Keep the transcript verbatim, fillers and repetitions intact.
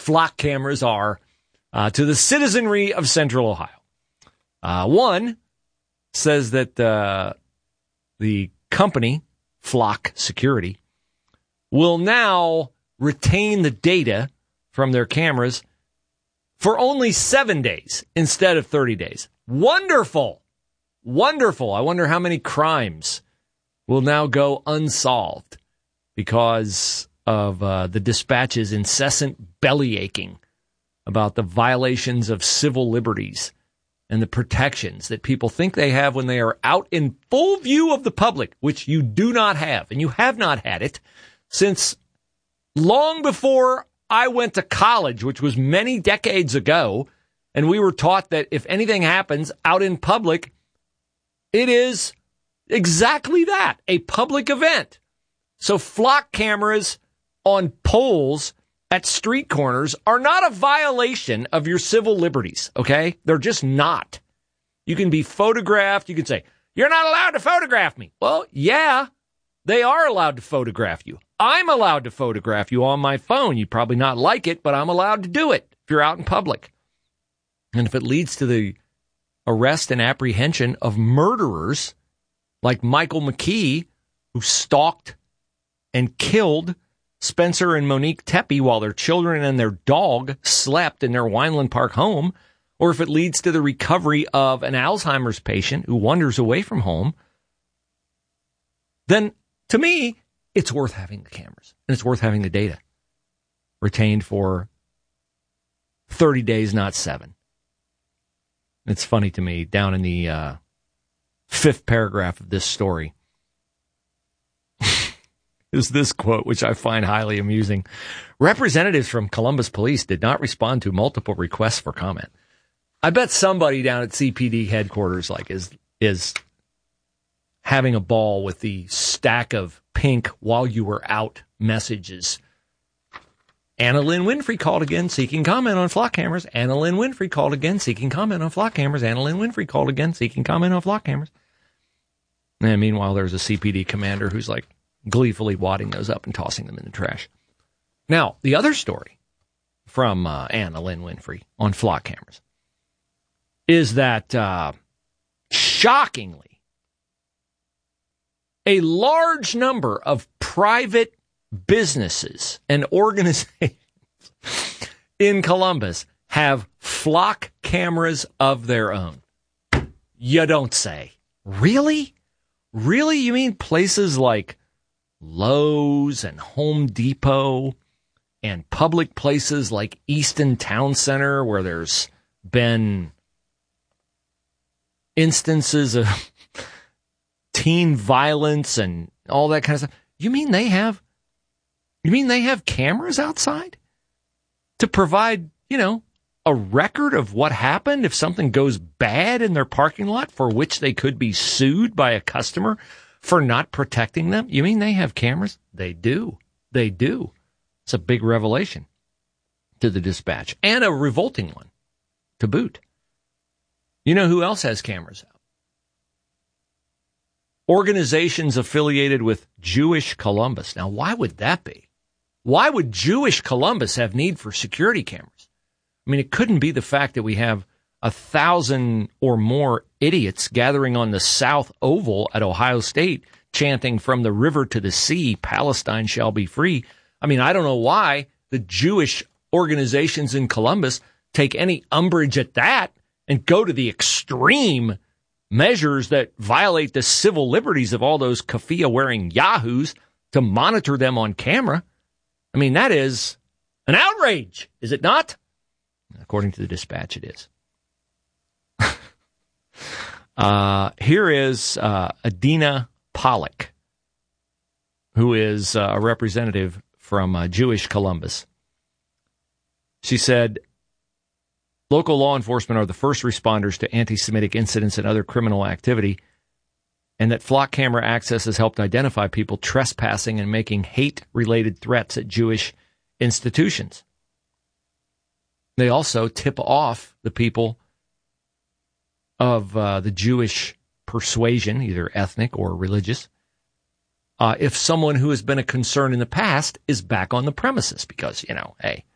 flock cameras are uh, to the citizenry of Central Ohio. Uh, one says that uh, the company, Flock Security, will now retain the data from their cameras for only seven days instead of thirty days. Wonderful. Wonderful. I wonder how many crimes will now go unsolved because of uh, the Dispatch's incessant belly aching about the violations of civil liberties and the protections that people think they have when they are out in full view of the public, which you do not have, and you have not had it since long before I went to college, which was many decades ago, and we were taught that if anything happens out in public, it is exactly that, a public event. So flock cameras on poles at street corners are not a violation of your civil liberties, okay? They're just not. You can be photographed. You can say, you're not allowed to photograph me. Well, yeah, they are allowed to photograph you. I'm allowed to photograph you on my phone. You probably not like it, but I'm allowed to do it if you're out in public. And if it leads to the arrest and apprehension of murderers like Michael McKee, who stalked and killed Spencer and Monique Tepe while their children and their dog slept in their Wineland Park home, or if it leads to the recovery of an Alzheimer's patient who wanders away from home, then to me, it's worth having the cameras and it's worth having the data retained for thirty days, not seven. It's funny to me, down in the uh, fifth paragraph of this story, is this quote, which I find highly amusing. Representatives from Columbus Police did not respond to multiple requests for comment. I bet somebody down at C P D headquarters like is is having a ball with the stack of pink while you were out messages. Anna Lynn Winfrey called again seeking comment on flock cameras. Anna Lynn Winfrey called again seeking comment on flock cameras. Anna Lynn Winfrey called again seeking comment on flock cameras. And meanwhile, there's a C P D commander who's like gleefully wadding those up and tossing them in the trash. Now, the other story from uh, Anna Lynn Winfrey on flock cameras is that, uh, shockingly, a large number of private businesses and organizations in Columbus have flock cameras of their own. You don't say. Really? Really? You mean places like Lowe's and Home Depot and public places like Easton Town Center where there's been instances of teen violence and all that kind of stuff? You mean they have You mean they have cameras outside to provide, you know, a record of what happened if something goes bad in their parking lot for which they could be sued by a customer for not protecting them? You mean they have cameras? They do. They do. It's a big revelation to the Dispatch, and a revolting one to boot. You know who else has cameras out? Organizations affiliated with Jewish Columbus. Now, why would that be? Why would Jewish Columbus have need for security cameras? I mean, it couldn't be the fact that we have a thousand or more idiots gathering on the South Oval at Ohio State chanting from the river to the sea, Palestine shall be free. I mean, I don't know why the Jewish organizations in Columbus take any umbrage at that and go to the extreme measures that violate the civil liberties of all those keffiyeh-wearing yahoos to monitor them on camera. I mean, that is an outrage, is it not? According to the Dispatch, it is. uh, here is uh, Adina Pollock, who is uh, a representative from uh, Jewish Columbus. She said, local law enforcement are the first responders to anti-Semitic incidents and other criminal activity, and that flock camera access has helped identify people trespassing and making hate-related threats at Jewish institutions. They also tip off the people of uh, the Jewish persuasion, either ethnic or religious, uh, if someone who has been a concern in the past is back on the premises because, you know, hey,